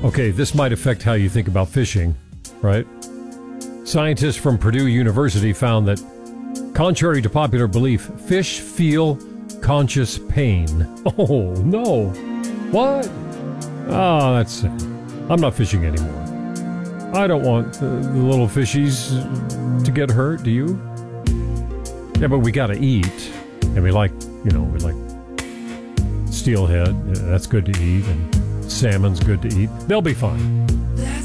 Okay, this might affect how you think about fishing, right? Scientists from Purdue University found that, contrary to popular belief, fish feel conscious pain. Oh, no. What? Oh, that's sad. I'm not fishing anymore. I don't want the little fishies to get hurt, do you? Yeah, but we gotta eat. And we like steelhead. That's good to eat. And salmon's good to eat. They'll be fine.